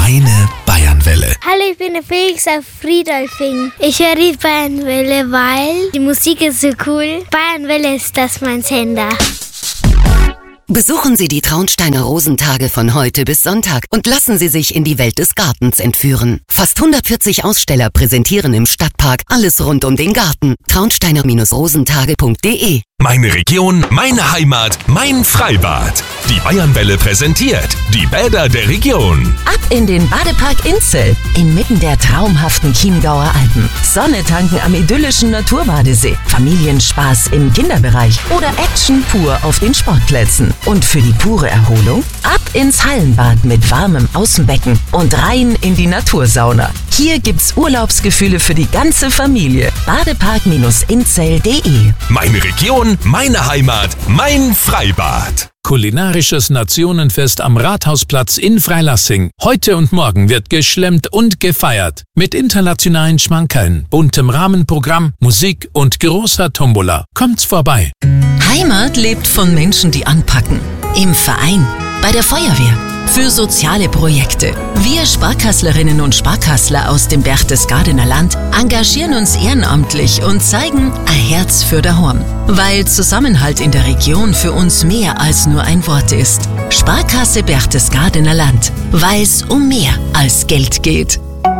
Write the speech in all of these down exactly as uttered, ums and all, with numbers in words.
Deine Bayernwelle. Hallo, ich bin der Felix aus Friedolfing. Ich höre die Bayernwelle, weil die Musik ist so cool. Bayernwelle ist das mein Sender. Besuchen Sie die Traunsteiner Rosentage von heute bis Sonntag und lassen Sie sich in die Welt des Gartens entführen. Fast hundertvierzig Aussteller präsentieren im Stadtpark alles rund um den Garten. traunsteiner rosentage punkt de. Meine Region, meine Heimat, mein Freibad. Die Bayernwelle präsentiert die Bäder der Region. Ab in den Badepark Inzell, inmitten der traumhaften Chiemgauer Alpen. Sonne tanken am idyllischen Naturbadesee, Familienspaß im Kinderbereich oder Action pur auf den Sportplätzen. Und für die pure Erholung ab ins Hallenbad mit warmem Außenbecken und rein in die Natursauna. Hier gibt's Urlaubsgefühle für die ganze Familie. badepark inzell punkt de. Meine Region, meine Heimat, mein Freibad. Kulinarisches Nationenfest am Rathausplatz in Freilassing. Heute und morgen wird geschlemmt und gefeiert. Mit internationalen Schmankerln, buntem Rahmenprogramm, Musik und großer Tombola. Kommt's vorbei. Heimat lebt von Menschen, die anpacken. Im Verein, bei der Feuerwehr, für soziale Projekte. Wir Sparkasslerinnen und Sparkassler aus dem Berchtesgadener Land engagieren uns ehrenamtlich und zeigen ein Herz für daheim. Weil Zusammenhalt in der Region für uns mehr als nur ein Wort ist. Sparkasse Berchtesgadener Land, weil es um mehr als Geld geht.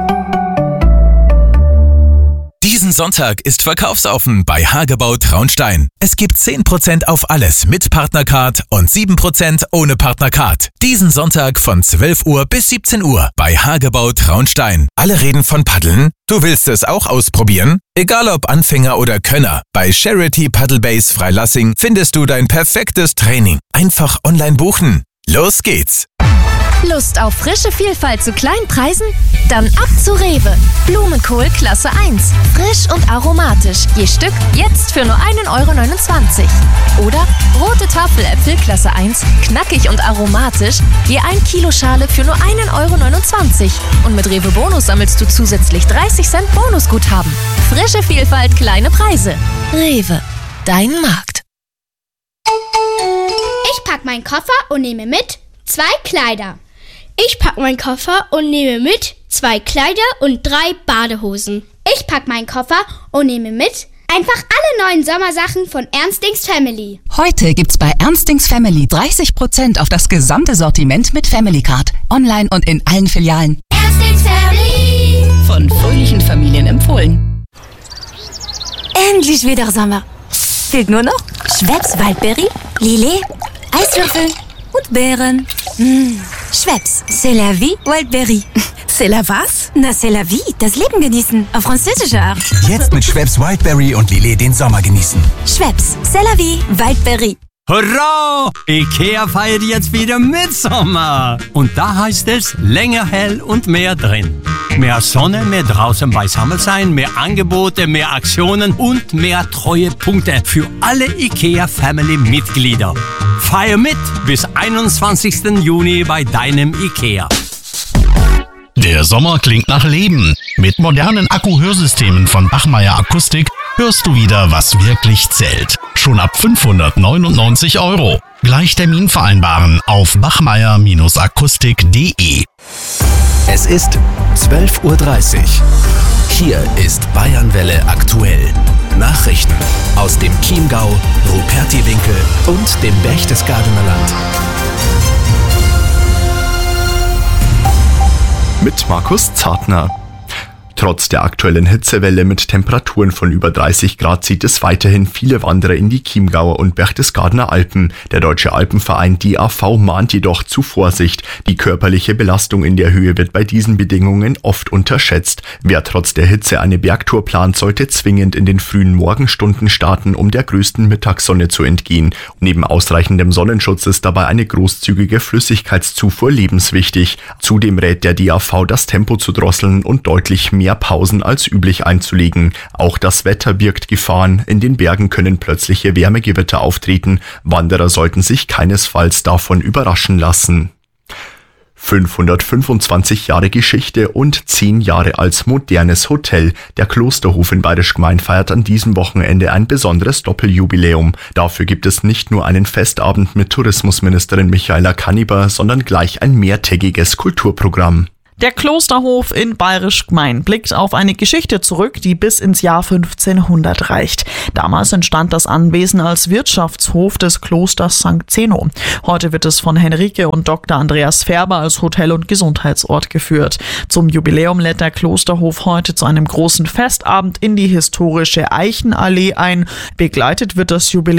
Diesen Sonntag ist verkaufsoffen bei Hagebau Traunstein. Es gibt zehn Prozent auf alles mit Partnercard und sieben Prozent ohne Partnercard. Diesen Sonntag von zwölf Uhr bis siebzehn Uhr bei Hagebau Traunstein. Alle reden von Paddeln? Du willst es auch ausprobieren? Egal ob Anfänger oder Könner, bei Charity Paddlebase Freilassing findest du dein perfektes Training. Einfach online buchen. Los geht's! Lust auf frische Vielfalt zu kleinen Preisen? Dann ab zu Rewe. Blumenkohl Klasse eins. Frisch und aromatisch. Je Stück jetzt für nur ein Euro neunundzwanzig. Oder rote Tafeläpfel Klasse eins. Knackig und aromatisch. Je ein Kilo Schale für nur ein Euro neunundzwanzig. Und mit Rewe Bonus sammelst du zusätzlich dreißig Cent Bonusguthaben. Frische Vielfalt, kleine Preise. Rewe. Dein Markt. Ich pack meinen Koffer und nehme mit zwei Kleider. Ich pack meinen Koffer und nehme mit zwei Kleider und drei Badehosen. Ich pack meinen Koffer und nehme mit einfach alle neuen Sommersachen von Ernstings Family. Heute gibt's bei Ernstings Family dreißig Prozent auf das gesamte Sortiment mit Family Card. Online und in allen Filialen. Ernstings Family. Von fröhlichen Familien empfohlen. Endlich wieder Sommer. Fehlt nur noch Schweppes Waldbeere, Lillet, Eiswürfel und Beeren. Mmh. Schweppes, c'est la vie, Wildberry. C'est la was? Na, c'est la vie, das Leben genießen, auf französische Art. Jetzt mit Schweppes Wildberry und Lillet den Sommer genießen. Schweppes, c'est la vie, Wildberry. Hurra! Ikea feiert jetzt wieder Mitsommer. Und da heißt es länger hell und mehr drin. Mehr Sonne, mehr draußen beisammen sein, mehr Angebote, mehr Aktionen und mehr Treuepunkte für alle Ikea-Family-Mitglieder. Feier mit bis einundzwanzigsten Juni bei deinem Ikea. Der Sommer klingt nach Leben. Mit modernen Akku-Hörsystemen von Bachmeier Akustik hörst du wieder, was wirklich zählt. Schon ab fünfhundertneunundneunzig Euro. Gleich Termin vereinbaren auf bachmeier akustik punkt de. Es ist zwölf Uhr dreißig. Hier ist Bayernwelle aktuell. Nachrichten aus dem Chiemgau, Rupertiwinkel und dem Berchtesgadener Land. Mit Markus Zartner. Trotz der aktuellen Hitzewelle mit Temperaturen von über dreißig Grad zieht es weiterhin viele Wanderer in die Chiemgauer und Berchtesgadener Alpen. Der Deutsche Alpenverein D A V mahnt jedoch zu Vorsicht. Die körperliche Belastung in der Höhe wird bei diesen Bedingungen oft unterschätzt. Wer trotz der Hitze eine Bergtour plant, sollte zwingend in den frühen Morgenstunden starten, um der größten Mittagssonne zu entgehen. Neben ausreichendem Sonnenschutz ist dabei eine großzügige Flüssigkeitszufuhr lebenswichtig. Zudem rät der D A V, das Tempo zu drosseln und deutlich mehr Pausen als üblich einzulegen. Auch das Wetter birgt Gefahren. In den Bergen können plötzliche Wärmegewitter auftreten. Wanderer sollten sich keinesfalls davon überraschen lassen. fünfhundertfünfundzwanzig Jahre Geschichte und zehn Jahre als modernes Hotel. Der Klosterhof in Bayerisch Gmein feiert an diesem Wochenende ein besonderes Doppeljubiläum. Dafür gibt es nicht nur einen Festabend mit Tourismusministerin Michaela Kanniber, sondern gleich ein mehrtägiges Kulturprogramm. Der Klosterhof in Bayerisch Gmein blickt auf eine Geschichte zurück, die bis ins Jahr fünfzehnhundert reicht. Damals entstand das Anwesen als Wirtschaftshof des Klosters Sankt Zeno. Heute wird es von Henrike und Doktor Andreas Färber als Hotel- und Gesundheitsort geführt. Zum Jubiläum lädt der Klosterhof heute zu einem großen Festabend in die historische Eichenallee ein. Begleitet wird das Jubiläum